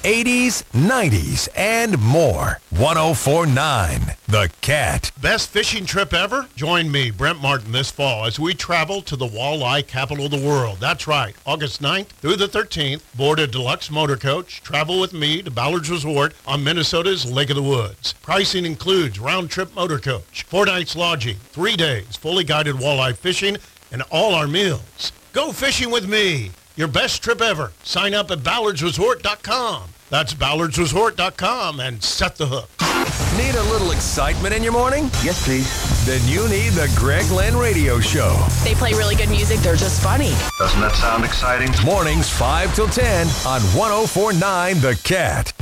80s, 90s, and more. 104.9 The Cat. Best fishing trip ever? Join me, Brent Martin, this fall as we travel to the walleye capital of the world. That's right. August 9th through the 13th, board a deluxe motor coach. Travel with me to Ballard's Resort on Minnesota's Lake of the Woods. Pricing includes round-trip motor coach, 4 nights lodging, 3 days, fully guided walleye fishing, and all our meals. Go fishing with me. Your best trip ever. Sign up at ballardsresort.com. That's ballardsresort.com and set the hook. Need a little excitement in your morning? Yes, please. Then you need the Greg Lynn Radio Show. They play really good music. They're just funny. Doesn't that sound exciting? Mornings 5 till 10 on 104.9 The Cat.